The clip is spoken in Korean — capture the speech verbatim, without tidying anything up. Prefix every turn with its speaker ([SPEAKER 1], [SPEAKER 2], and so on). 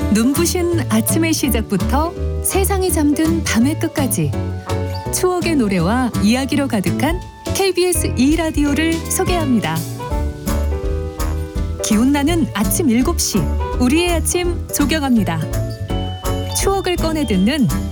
[SPEAKER 1] 눈부신 아침의 시작부터 세상이 잠든 밤의 끝까지 추억의 노래와 이야기로 가득한 케이비에스 이 라디오를 소개합니다. 기운나는 아침 일곱 시, 우리의 아침 조경합니다. 추억을 꺼내 듣는